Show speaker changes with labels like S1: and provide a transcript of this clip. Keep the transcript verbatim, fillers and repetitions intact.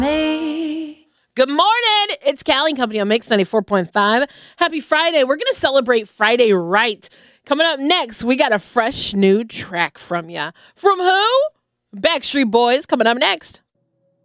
S1: Me. Good morning. It's Callie Company on Mix ninety-four point five. Happy Friday. We're going to celebrate Friday right. Coming up next, we got a fresh new track from ya. From who? Backstreet Boys coming up next.